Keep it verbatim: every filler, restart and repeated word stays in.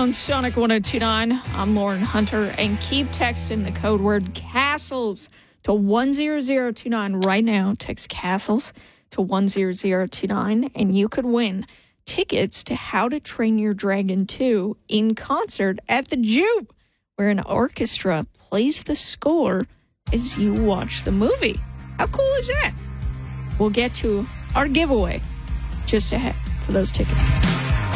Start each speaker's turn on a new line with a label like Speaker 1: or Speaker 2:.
Speaker 1: on Sonic one oh two point nine. I'm Lauren Hunter, and keep texting the code word CASTLES to one zero zero two nine right now. Text CASTLES to one zero zero two nine, and you could win tickets to How to Train Your Dragon two in concert at the Juke, where an orchestra plays the score as you watch the movie. How cool is that? We'll get to our giveaway just ahead for those tickets.